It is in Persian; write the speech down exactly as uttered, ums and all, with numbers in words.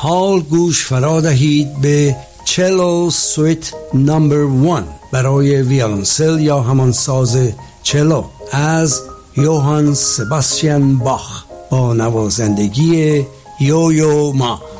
حال گوش فرا دهید به چلو سویت نمبر وان برای ویولنسل یا همان ساز چلو از یوهان سباستیان باخ با نوازندگی یویو ما.